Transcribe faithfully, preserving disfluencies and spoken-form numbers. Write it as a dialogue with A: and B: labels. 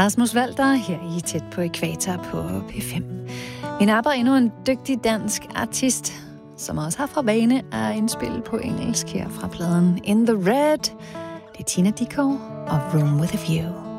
A: Rasmus Walter her i Tæt på Ækvator på P fem. Vi napper endnu en dygtig dansk artist, som også har fra vane at indspille på engelsk her fra pladen In the Red. Det er Tina Dickow og Room with a View.